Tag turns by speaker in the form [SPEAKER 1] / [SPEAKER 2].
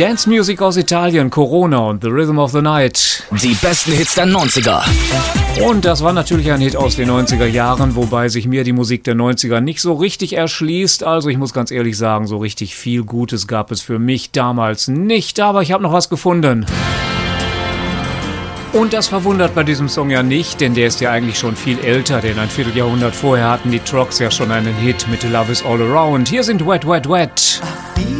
[SPEAKER 1] Dance Music aus Italien, Corona und The Rhythm of the Night.
[SPEAKER 2] Die besten Hits der 90er.
[SPEAKER 1] Und das war natürlich ein Hit aus den 90er Jahren, wobei sich mir die Musik der 90er nicht so richtig erschließt. Also ich muss ganz ehrlich sagen, so richtig viel Gutes gab es für mich damals nicht, aber ich habe noch was gefunden. Und das verwundert bei diesem Song ja nicht, denn der ist ja eigentlich schon viel älter, denn ein Vierteljahrhundert vorher hatten die Trucks ja schon einen Hit mit Love is All Around. Hier sind Wet, Wet, Wet.